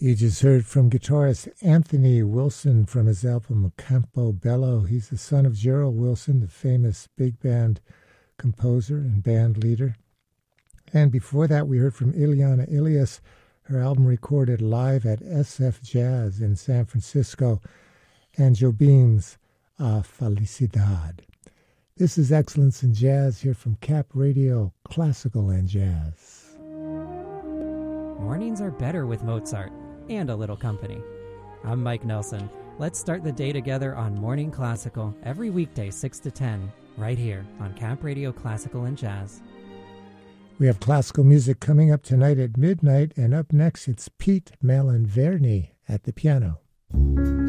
You just heard from guitarist Anthony Wilson from his album Campo Bello. He's the son of Gerald Wilson, the famous big band composer and band leader. And before that, we heard from Ileana Ilias, her album recorded live at SF Jazz in San Francisco, and Jobim's Felicidad. This is Excellence in Jazz here from Cap Radio, Classical and Jazz. Mornings are better with Mozart and a little company. I'm Mike Nelson. Let's start the day together on Morning Classical every weekday 6 to 10 right here on Cap Radio Classical and Jazz. We have classical music coming up tonight at midnight, and up next it's Pete Malinverni at the piano.